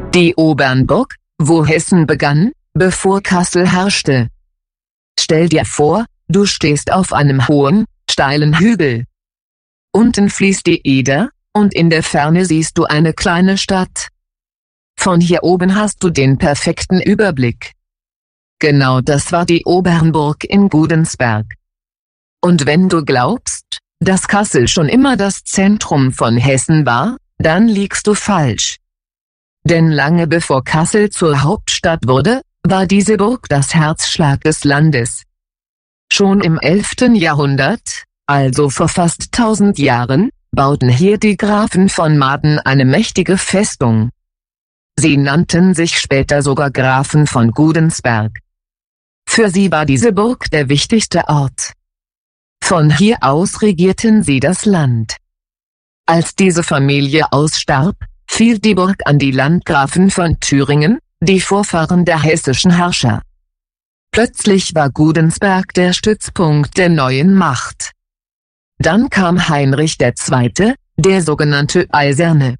Die Obernburg, wo Hessen begann, bevor Kassel herrschte. Stell dir vor, du stehst auf einem hohen, steilen Hügel. Unten fließt die Eder, und in der Ferne siehst du eine kleine Stadt. Von hier oben hast du den perfekten Überblick. Genau das war die Obernburg in Gudensberg. Und wenn du glaubst, dass Kassel schon immer das Zentrum von Hessen war, dann liegst du falsch. Denn lange bevor Kassel zur Hauptstadt wurde, war diese Burg das Herzschlag des Landes. Schon im 11. Jahrhundert, also vor fast 1000 Jahren, bauten hier die Grafen von Maaden eine mächtige Festung. Sie nannten sich später sogar Grafen von Gudensberg. Für sie war diese Burg der wichtigste Ort. Von hier aus regierten sie das Land. Als diese Familie ausstarb, fiel die Burg an die Landgrafen von Thüringen, die Vorfahren der hessischen Herrscher. Plötzlich war Gudensberg der Stützpunkt der neuen Macht. Dann kam Heinrich II., der sogenannte Eiserne.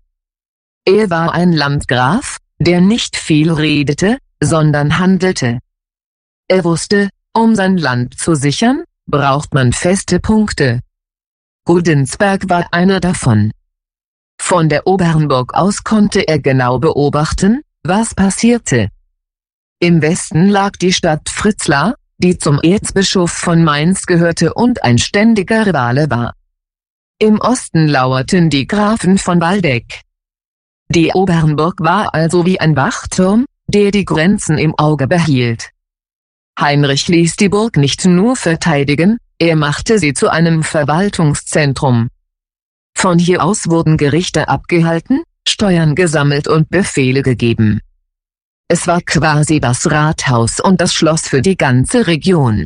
Er war ein Landgraf, der nicht viel redete, sondern handelte. Er wusste, um sein Land zu sichern, braucht man feste Punkte. Gudensberg war einer davon. Von der Obernburg aus konnte er genau beobachten, was passierte. Im Westen lag die Stadt Fritzlar, die zum Erzbischof von Mainz gehörte und ein ständiger Rivale war. Im Osten lauerten die Grafen von Waldeck. Die Obernburg war also wie ein Wachturm, der die Grenzen im Auge behielt. Heinrich ließ die Burg nicht nur verteidigen, er machte sie zu einem Verwaltungszentrum. Von hier aus wurden Gerichte abgehalten, Steuern gesammelt und Befehle gegeben. Es war quasi das Rathaus und das Schloss für die ganze Region.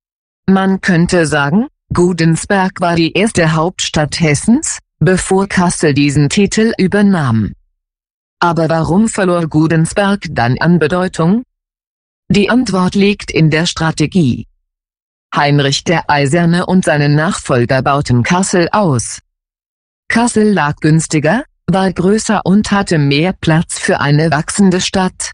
Man könnte sagen, Gudensberg war die erste Hauptstadt Hessens, bevor Kassel diesen Titel übernahm. Aber warum verlor Gudensberg dann an Bedeutung? Die Antwort liegt in der Strategie. Heinrich der Eiserne und seine Nachfolger bauten Kassel aus. Kassel lag günstiger, war größer und hatte mehr Platz für eine wachsende Stadt.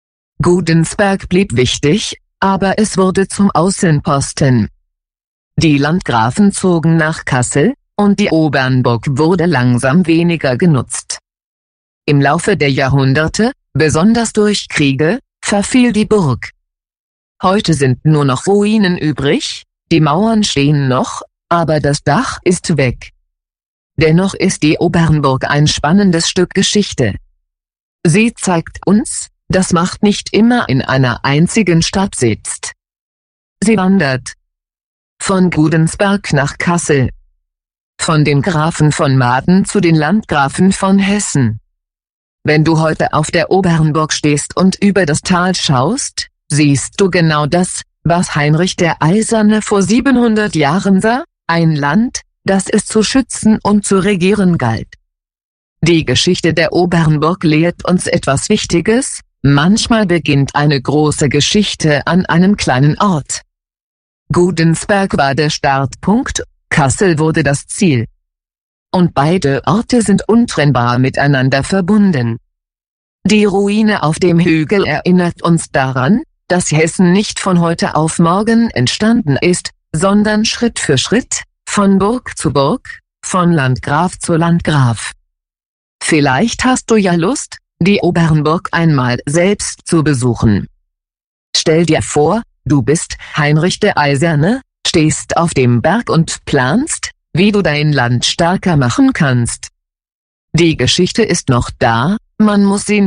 Gudensberg blieb wichtig, aber es wurde zum Außenposten. Die Landgrafen zogen nach Kassel, und die Obernburg wurde langsam weniger genutzt. Im Laufe der Jahrhunderte, besonders durch Kriege, verfiel die Burg. Heute sind nur noch Ruinen übrig, die Mauern stehen noch, aber das Dach ist weg. Dennoch ist die Obernburg ein spannendes Stück Geschichte. Sie zeigt uns, dass Macht nicht immer in einer einzigen Stadt sitzt. Sie wandert von Gudensberg nach Kassel, von den Grafen von Maaden zu den Landgrafen von Hessen. Wenn du heute auf der Obernburg stehst und über das Tal schaust, siehst du genau das, was Heinrich der Eiserne vor 700 Jahren sah, ein Land, das es zu schützen und zu regieren galt. Die Geschichte der Obernburg lehrt uns etwas Wichtiges: Manchmal beginnt eine große Geschichte an einem kleinen Ort. Gudensberg war der Startpunkt, Kassel wurde das Ziel. Und beide Orte sind untrennbar miteinander verbunden. Die Ruine auf dem Hügel erinnert uns daran, dass Hessen nicht von heute auf morgen entstanden ist, sondern Schritt für Schritt, von Burg zu Burg, von Landgraf zu Landgraf. Vielleicht hast du ja Lust, die Obernburg einmal selbst zu besuchen. Stell dir vor, du bist Heinrich der Eiserne, stehst auf dem Berg und planst, wie du dein Land stärker machen kannst. Die Geschichte ist noch da, man muss sie